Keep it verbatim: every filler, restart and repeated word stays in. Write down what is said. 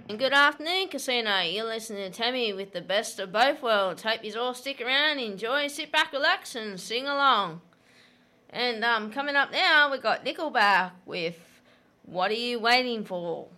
And good afternoon, Casino. You're listening to Tammy with the best of both worlds. Hope you all stick around, enjoy, sit back, relax, and sing along. And um, coming up now, we've got Nickelback with What Are You Waiting For?